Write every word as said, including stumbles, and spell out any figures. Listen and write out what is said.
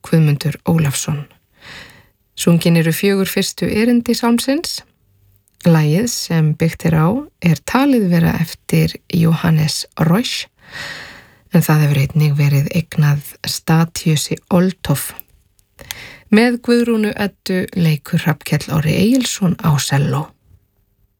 Guðmundur Ólafsson. Sungin eru fjögur fyrstu erindi sálmsins. Lagið sem byggt er á er talið vera eftir Jóhannes Reusch, en það hefur einnig verið eignað Statiusi Oltoff. Með Guðrúnu Eddu leikur Hrafnkell Orri Egilsson á selló.